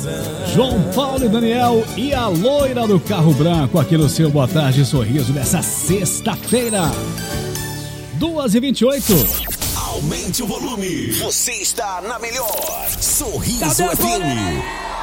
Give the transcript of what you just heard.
João Paulo e Daniel e a loira do carro branco aqui no seu Boa Tarde Sorriso dessa sexta-feira. 2h28. Aumente o volume. Você está na melhor. Sorriso FM.